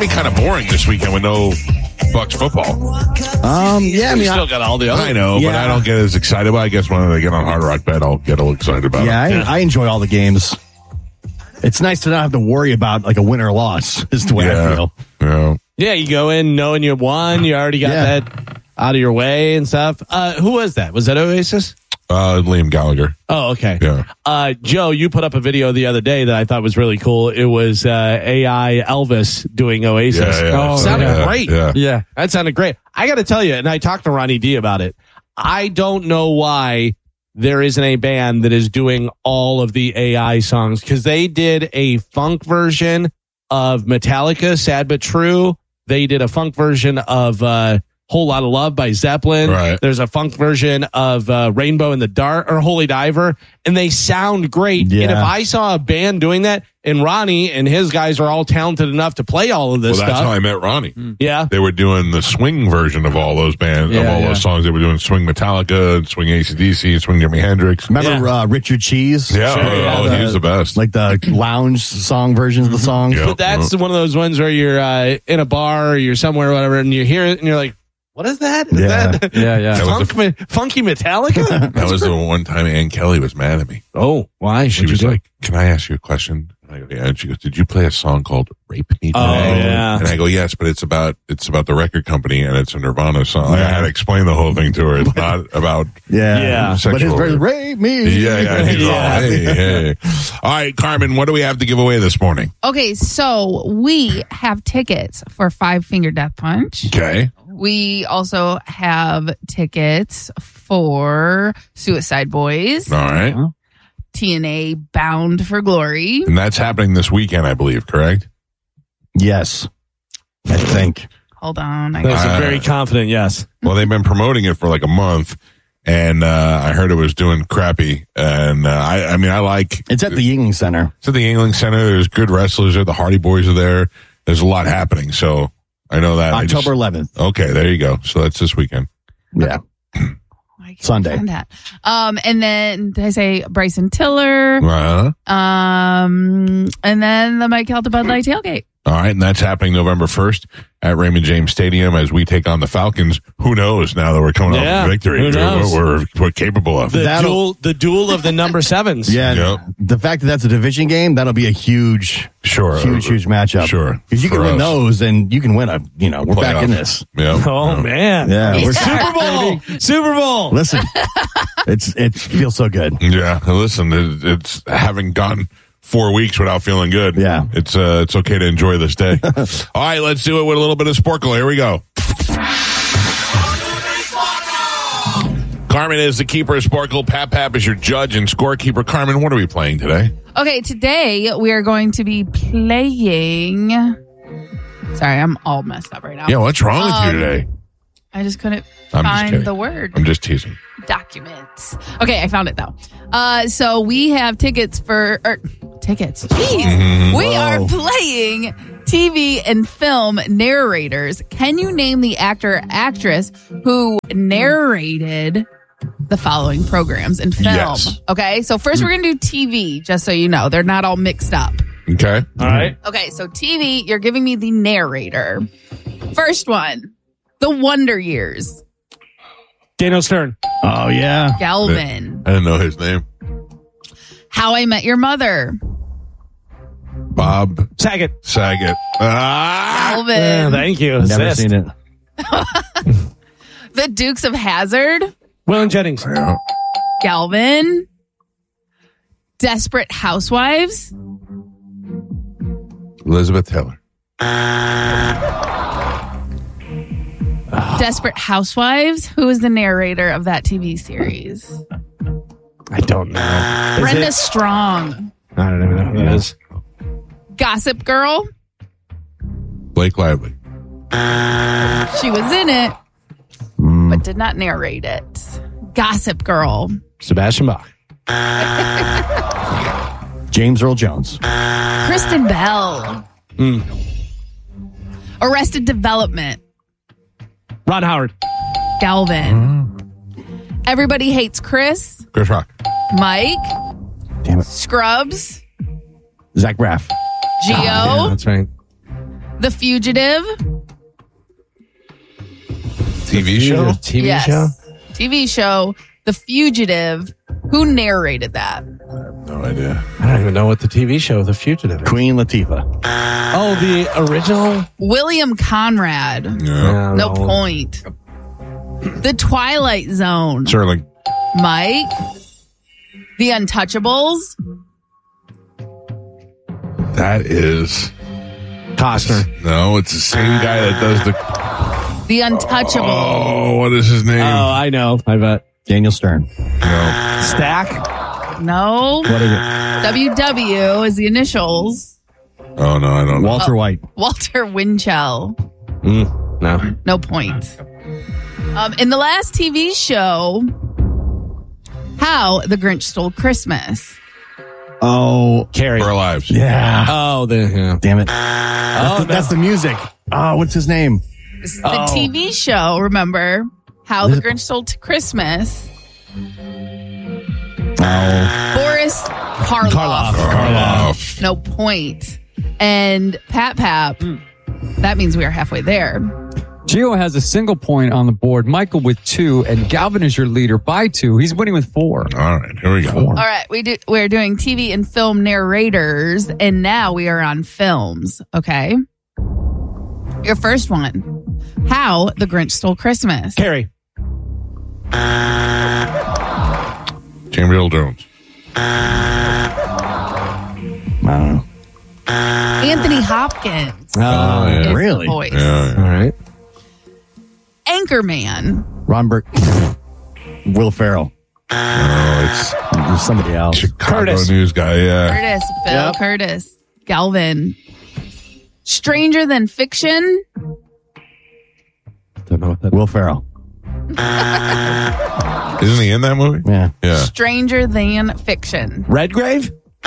to be kind of boring this weekend with no Bucks football. Yeah, I mean, still got all the other. I know, but I don't get as excited. But I guess when they get on Hard Rock Bet, I'll get a little excited about it. I enjoy all the games. It's nice to not have to worry about like a win or loss. Is the way I feel. Yeah. Yeah, you go in knowing you won. You already got that out of your way and stuff. Who was that? Was that Oasis? Liam Gallagher. Oh, okay. Yeah. Joe, you put up a video the other day that I thought was really cool. It was AI Elvis doing Oasis. Sounded great. Yeah. That sounded great. I got to tell you, and I talked to Ronnie D about it. I don't know why there isn't a band that is doing all of the AI songs, because they did a funk version of Metallica, Sad But True. They did a funk version of Whole Lot of Love by Zeppelin. Right. There's a funk version of Rainbow in the Dark or Holy Diver, and they sound great. Yeah. And if I saw a band doing that, and Ronnie and his guys are all talented enough to play all of this Well, that's stuff. how I met Ronnie. Yeah. They were doing the swing version of all those bands, of all those songs. They were doing swing Metallica, swing AC/DC, swing Jimi Hendrix. Remember Richard Cheese? Yeah, he was the best. Like the lounge song versions of the songs. Yeah. But that's one of those ones where you're in a bar or you're somewhere or whatever, and you hear it and you're like, what is that? Is that funky Metallica? That was the one time Ann Kelly was mad at me. Oh, why? She was like, "Can I ask you a question?" And I go, "Yeah." And she goes, "Did you play a song called Rape Me Today?" Oh, yeah. And I go, "Yes, but it's about the record company and it's a Nirvana song." I had to explain the whole thing to her. It's not about Yeah. sexual But his version, rape. rape me. Yeah. He's all, hey. All right, Carmen, what do we have to give away this morning? Okay, so we have tickets for Five Finger Death Punch. Okay. We also have tickets for Suicide Boys, All right. TNA Bound for Glory. And that's happening this weekend, I believe, correct? Yes. I think. Hold on. That's a very confident yes. Well, they've been promoting it for like a month, and I heard it was doing crappy. And I mean, I like It's at the Yingling Center. It's at the Yingling Center. There's good wrestlers there. The Hardy Boys are there. There's a lot happening. So I know that. October 11th. Okay, there you go. So that's this weekend. Yeah. I can't Sunday. find that. And then did I say Bryson Tiller? Uh-huh. And then the Mike Calta Bud Light tailgate. All right, and that's happening November 1st at Raymond James Stadium as we take on the Falcons. Who knows now that we're coming off a victory? Who knows? What we're capable of. The duel of the number sevens. Yeah. Yep. The fact that that's a division game, that'll be a huge matchup. Sure. Because you can For win us. those and you can win we're back Playoff. in this. Yeah. Oh, man. Yeah. We're Super Bowl. Super Bowl. Listen, it feels so good. Yeah. Listen, it's having gone 4 weeks without feeling good. Yeah. It's okay to enjoy this day. All right, let's do it with a little bit of Sporkle. Here we go. Carmen is the keeper of Sporkle. Pap is your judge and scorekeeper. Carmen, what are we playing today? Okay, today we are going to be playing. Sorry, I'm all messed up right now. Yeah, what's wrong with you today? I just couldn't I'm just find kidding. the word. I'm just teasing. Documents. Okay, I found it though. So we have tickets for tickets. Jeez, we are playing TV and film narrators. Can you name the actor or actress who narrated the following programs and film? Yes. Okay, so first we're gonna do TV, just so you know, they're not all mixed up. Okay. All right. Okay, so TV, you're giving me the narrator. First one, The Wonder Years. Daniel Stern. Oh, yeah. Galvin. I didn't know his name. How I Met Your Mother. Bob Saget. Saget. Galvin. Thank you. Never Assist. seen it. The Dukes of Hazzard. Waylon Jennings. Yeah. Galvin. Desperate Housewives. Elizabeth Taylor. Desperate Housewives. Who is the narrator of that TV series? I don't know. Brenda Strong. I don't even know who that is. Gossip Girl. Blake Lively. She was in it, but did not narrate it. Gossip Girl. Sebastian Bach. James Earl Jones. Kristen Bell. Arrested Development. Ron Howard. Galvin. Everybody Hates Chris. Chris Rock. Mike. Damn it. Scrubs. Zach Braff. Geo. Yeah, that's right. The Fugitive. TV show? TV Yes. show? TV show. The Fugitive. Who narrated that? No idea. I don't even know what the TV show The Fugitive is. Queen Latifah. Oh, the original? William Conrad. Yeah. No point. The Twilight Zone. Sterling. Mike. The Untouchables. That is. Costner. No, it's the same guy that does the. The Untouchables. Oh, what is his name? Oh, I know. I bet. Daniel Stern. No. Stack? No. What is it? WW is the initials. Oh, no, I don't know. Walter White. Walter Winchell. No. No point. In the last TV show, How the Grinch Stole Christmas. Oh, Carrie. For our lives. yeah. Oh, Damn it. That's the music. Oh, what's his name? This is the TV show, remember? How the Grinch Stole Christmas. Oh. Boris Karloff. Karloff. No point. And Pat Pap. That means we are halfway there. Gio has a single point on the board. Michael with 2, and Galvin is your leader by 2. He's winning with 4. All right, here we go. All right, we're doing TV and film narrators, and now we are on films. Okay, your first one: How the Grinch Stole Christmas. Carrie. James Earl Jones. I don't know. Anthony Hopkins. Oh, is the really? voice. Yeah. All right. Anchorman. Ron Burke. Will Ferrell. No, it's There's somebody else. Chicago Curtis. news guy. Yeah. Curtis. Bill Curtis. Galvin. Stranger Than Fiction. Don't know what that Will Ferrell. Isn't he in that movie? Yeah. Yeah. Stranger Than Fiction. Redgrave?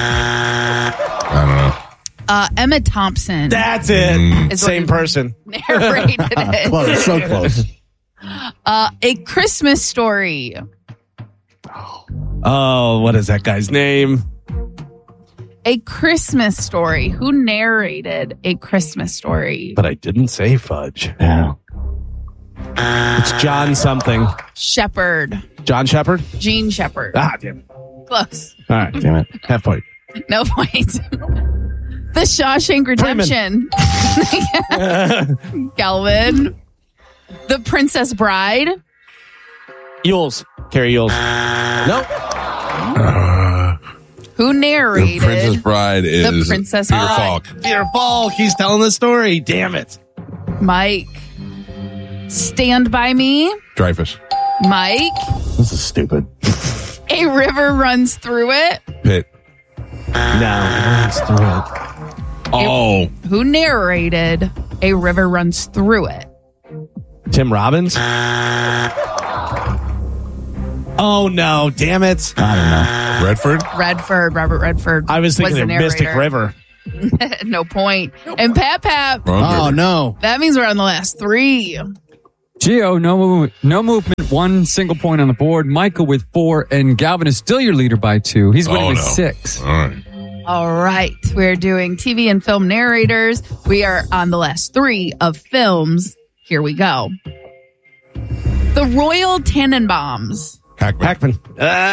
I don't know. Emma Thompson That's it. is Same what person. narrated it. Close. So close. A Christmas Story. Oh, what is that guy's name? A Christmas Story. Who narrated A Christmas Story? But I didn't say Fudge. Yeah. It's John something. Shepherd. John Shepard? Gene Shepherd. Ah, damn it. Close. All right. Damn it. Half point. No point. The Shawshank Redemption. Galvin. The Princess Bride. Yules. Carrie Yules. Nope. Who narrated The Princess Bride is The Princess Peter Bride. Falk. Peter Falk. He's telling the story. Damn it. Mike. Stand By Me. Dreyfus. Mike. This is stupid. A River Runs Through It. Pitt. No. Let's do it. Oh. Who narrated A River Runs Through It? Tim Robbins? Oh, no. Damn it. I don't know. Redford. Robert Redford. I was thinking the of Mystic narrator. River. No point. And Pat Pap. Oh, no. That means we're on the last 3. Gio, no movement, 1 single point on the board. Michael with 4, and Galvin is still your leader by 2. He's winning with 6. All right. All right. We're doing TV and film narrators. We are on the last 3 of films. Here we go. The Royal Tenenbaums. Hackman. Is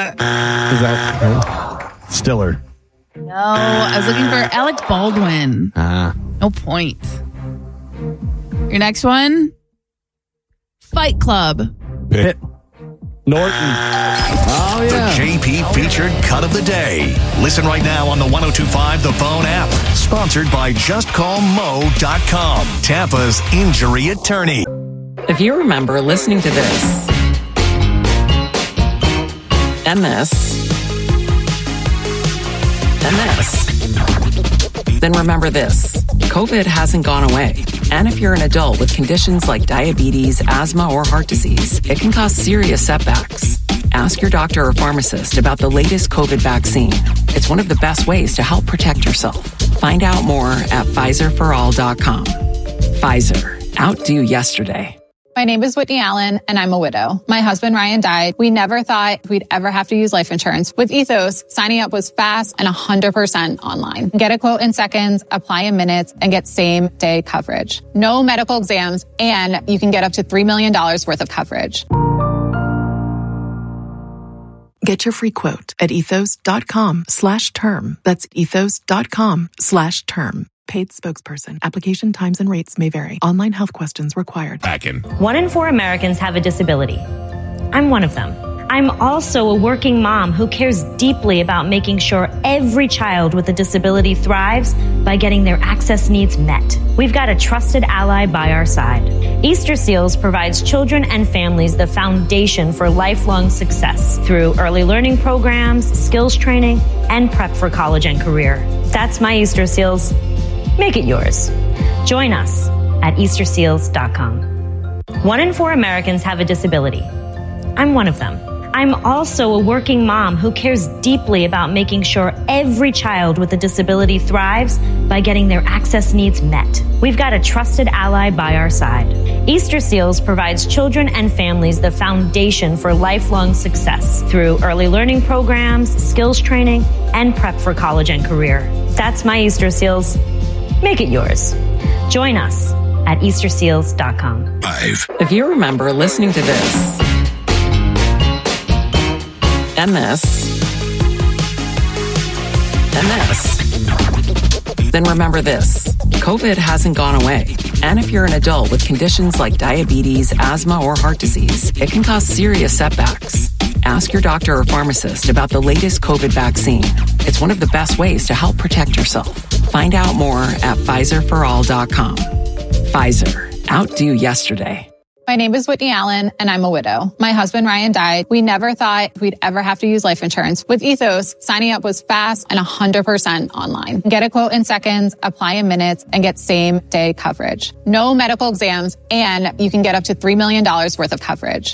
that Stiller. No, I was looking for Alec Baldwin. No point. Your next one? Fight Club. Pitt. Norton? Oh, yeah. The JP featured cut of the day. Listen right now on the 102.5 The Phone app. Sponsored by JustCallMo.com, Tampa's injury attorney. If you remember listening to this and this and this, then remember this. COVID hasn't gone away. And if you're an adult with conditions like diabetes, asthma, or heart disease, it can cause serious setbacks. Ask your doctor or pharmacist about the latest COVID vaccine. It's one of the best ways to help protect yourself. Find out more at PfizerForAll.com. Pfizer. Outdo yesterday. My name is Whitney Allen, and I'm a widow. My husband, Ryan, died. We never thought we'd ever have to use life insurance. With Ethos, signing up was fast and 100% online. Get a quote in seconds, apply in minutes, and get same-day coverage. No medical exams, and you can get up to $3 million worth of coverage. Get your free quote at ethos.com/term. That's ethos.com/term. Paid spokesperson. Application times and rates may vary. Online health questions required. Back in. 1 in 4 Americans have a disability. I'm one of them. I'm also a working mom who cares deeply about making sure every child with a disability thrives by getting their access needs met. We've got a trusted ally by our side. Easter Seals provides children and families the foundation for lifelong success through early learning programs, skills training, and prep for college and career. That's my Easter Seals. Make it yours. Join us at easterseals.com. 1 in 4 Americans have a disability. I'm one of them. I'm also a working mom who cares deeply about making sure every child with a disability thrives by getting their access needs met. We've got a trusted ally by our side. Easter Seals provides children and families the foundation for lifelong success through early learning programs, skills training, and prep for college and career. That's my Easter Seals. Make it yours. Join us at easterseals.com. If you remember listening to this, and this, and this, then remember this. COVID hasn't gone away. And if you're an adult with conditions like diabetes, asthma, or heart disease, it can cause serious setbacks. Ask your doctor or pharmacist about the latest COVID vaccine. It's one of the best ways to help protect yourself. Find out more at PfizerForAll.com. Pfizer. Outdo yesterday. My name is Whitney Allen, and I'm a widow. My husband, Ryan, died. We never thought we'd ever have to use life insurance. With Ethos, signing up was fast and 100% online. Get a quote in seconds, apply in minutes, and get same-day coverage. No medical exams, and you can get up to $3 million worth of coverage.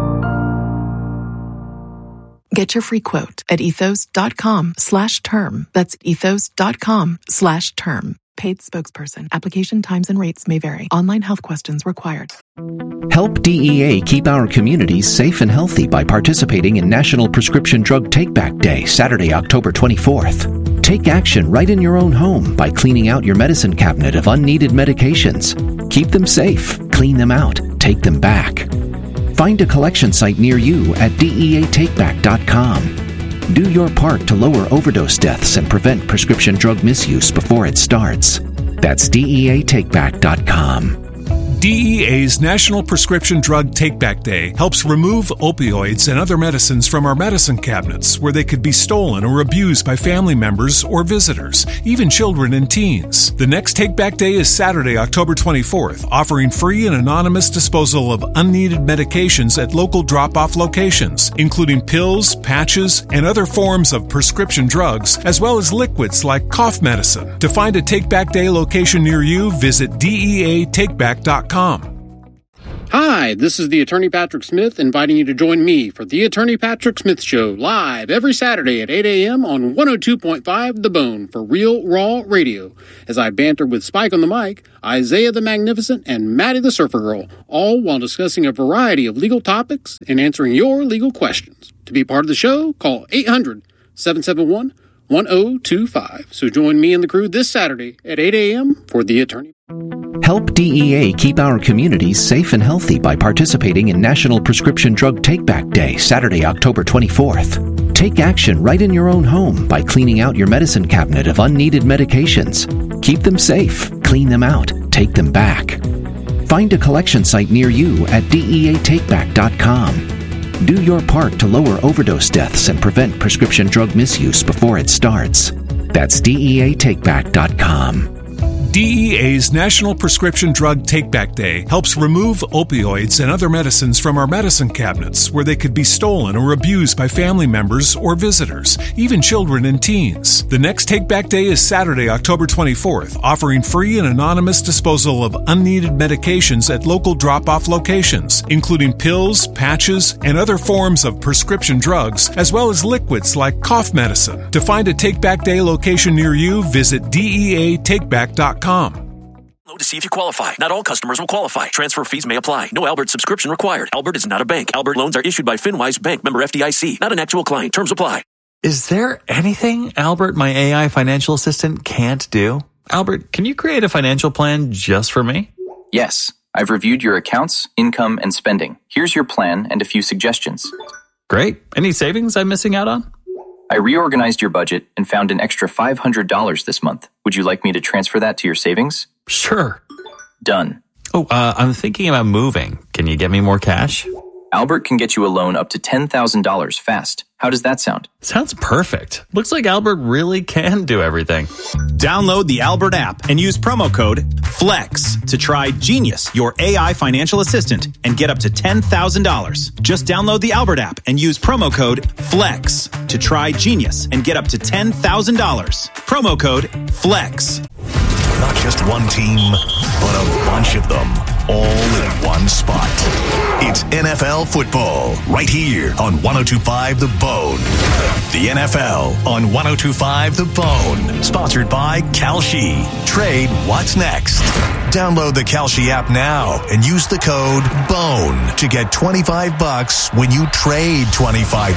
Get your free quote at ethos.com/term. That's ethos.com/term. Paid spokesperson. Application times and rates may vary. Online health questions required. Help DEA keep our communities safe and healthy by participating in National Prescription Drug Take-Back Day, Saturday, October 24th. Take action right in your own home by cleaning out your medicine cabinet of unneeded medications. Keep them safe, clean them out, take them back. Find a collection site near you at DEATakeback.com. Do your part to lower overdose deaths and prevent prescription drug misuse before it starts. That's DEATakeback.com. DEA's National Prescription Drug Take-Back Day helps remove opioids and other medicines from our medicine cabinets where they could be stolen or abused by family members or visitors, even children and teens. The next Take-Back Day is Saturday, October 24th, offering free and anonymous disposal of unneeded medications at local drop-off locations, including pills, patches, and other forms of prescription drugs, as well as liquids like cough medicine. To find a Take-Back Day location near you, visit DEATakeback.com. Hi, this is the Attorney Patrick Smith inviting you to join me for the Attorney Patrick Smith Show live every Saturday at 8 a.m. on 102.5 The Bone for Real Raw Radio as I banter with Spike on the mic, Isaiah the Magnificent, and Maddie the Surfer Girl, all while discussing a variety of legal topics and answering your legal questions. To be part of the show, call 800-771-1025. So join me and the crew this Saturday at 8 a.m. for the Attorney. Help DEA keep our communities safe and healthy by participating in National Prescription Drug Take-Back Day, Saturday, October 24th. Take action right in your own home by cleaning out your medicine cabinet of unneeded medications. Keep them safe, clean them out, take them back. Find a collection site near you at DEATakeback.com. Do your part to lower overdose deaths and prevent prescription drug misuse before it starts. That's DEATakeback.com. DEA's National Prescription Drug Take-Back Day helps remove opioids and other medicines from our medicine cabinets where they could be stolen or abused by family members or visitors, even children and teens. The next Take-Back Day is Saturday, October 24th, offering free and anonymous disposal of unneeded medications at local drop-off locations, including pills, patches, and other forms of prescription drugs, as well as liquids like cough medicine. To find a Take-Back Day location near you, visit DEATakeback.com. to see if you qualify. Not all customers will qualify. Transfer fees may apply. No Albert subscription required. Albert is not a bank. Albert loans are issued by FinWise Bank, member FDIC. Not an actual client. Terms apply. Is there anything Albert, my AI financial assistant, can't do? Albert, can you create a financial plan just for me? Yes. I've reviewed your accounts, income, and spending. Here's your plan and a few suggestions. Great. Any savings I'm missing out on? I reorganized your budget and found an extra $500 this month. Would you like me to transfer that to your savings? Sure. Done. Oh, I'm thinking about moving. Can you get me more cash? Albert can get you a loan up to $10,000 fast. How does that sound? Sounds perfect. Looks like Albert really can do everything. Download the Albert app and use promo code FLEX to try Genius, your AI financial assistant, and get up to $10,000. Just download the Albert app and use promo code FLEX to try Genius and get up to $10,000. Promo code FLEX. Not just one team, but a bunch of them, all in one spot. It's NFL football, right here on 102.5 The Bone. The NFL on 102.5 The Bone. Sponsored by Kalshi. Trade what's next. Download the Kalshi app now and use the code BONE to get $25 when you trade $25.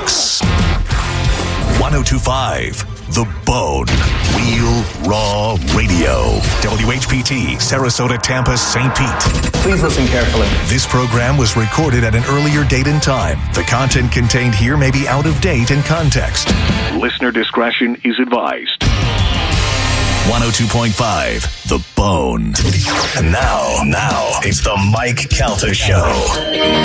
102.5 The Bone. Real Raw Radio. WHPT, Sarasota, Tampa, St. Pete. Please listen carefully. This program was recorded at an earlier date and time. The content contained here may be out of date in context. Listener discretion is advised. 102.5 The Bone. And now, it's the Mike Calta Show.